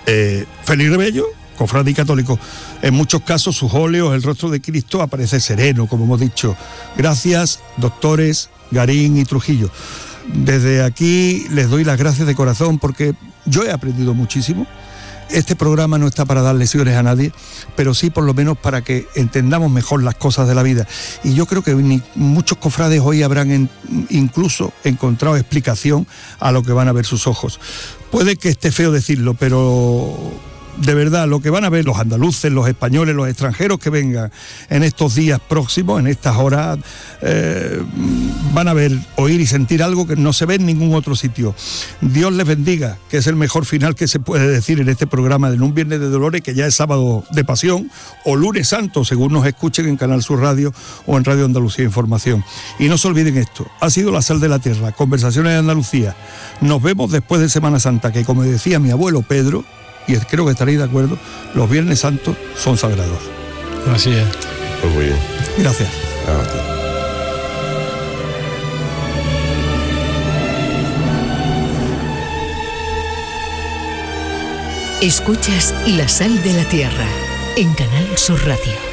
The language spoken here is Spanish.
Félix Rebello, cofrade y católico. En muchos casos sus óleos, el rostro de Cristo aparece sereno, como hemos dicho. Gracias, doctores Garín y Trujillo. Desde aquí les doy las gracias de corazón porque yo he aprendido muchísimo. Este programa no está para dar lecciones a nadie, pero sí por lo menos para que entendamos mejor las cosas de la vida. Y yo creo que muchos cofrades hoy habrán incluso encontrado explicación a lo que van a ver sus ojos. Puede que esté feo decirlo, pero de verdad, lo que van a ver los andaluces, los españoles, los extranjeros que vengan en estos días próximos, en estas horas, van a ver, oír y sentir algo que no se ve en ningún otro sitio. Dios les bendiga, que es el mejor final que se puede decir en este programa de Un Viernes de Dolores, que ya es sábado de Pasión, o lunes santo, según nos escuchen en Canal Sur Radio o en Radio Andalucía Información. Y no se olviden esto, ha sido La Sal de la Tierra, Conversaciones de Andalucía. Nos vemos después de Semana Santa, que como decía mi abuelo Pedro, y creo que estaréis de acuerdo, los Viernes Santos son sagrados. Así es. Pues muy bien. Gracias. Escuchas La Sal de la Tierra en Canal Sur Radio.